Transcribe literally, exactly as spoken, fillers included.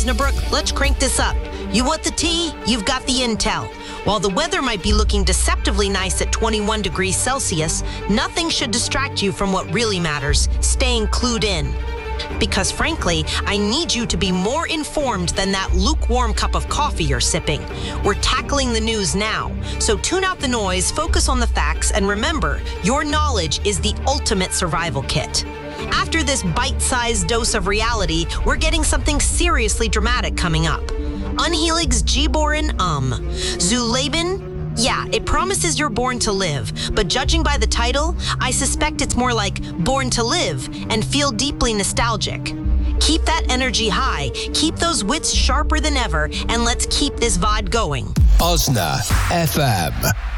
Osnabrück, let's crank this up. You want the tea? You've got the intel. While the weather might be looking deceptively nice at twenty-one degrees Celsius, nothing should distract you from what really matters, staying clued in. Because frankly, I need you to be more informed than that lukewarm cup of coffee you're sipping. We're tackling the news now, so tune out the noise, focus on the facts, and remember, your knowledge is the ultimate survival kit. After this bite-sized dose of reality, we're getting something seriously dramatic coming up. Unhealig's Gboren Um. Zuleben? Yeah, it promises you're born to live, but judging by the title, I suspect it's more like Born to Live and feel deeply nostalgic. Keep that energy high, keep those wits sharper than ever, and let's keep this V O D going. Osna F M.